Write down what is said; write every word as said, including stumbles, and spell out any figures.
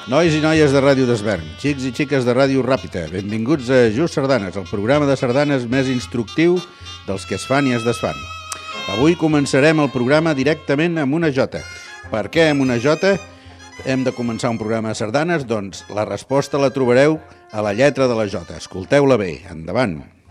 Nois i noies de Ràdio d'Esvern, xics i xiques de Ràdio Ràpita, benvinguts a Just Sardanes, el programa de sardanes més instructiu dels que es fan i es desfan. Avui començarem el programa directament amb una jota. Per què amb una jota hem de començar un programa de sardanes? Doncs la resposta la trobareu a la lletra de la jota. Escolteu-la bé. Endavant.